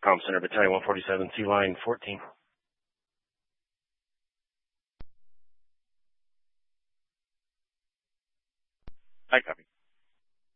Comm Center Battalion 147, Sea Line 14. I copy.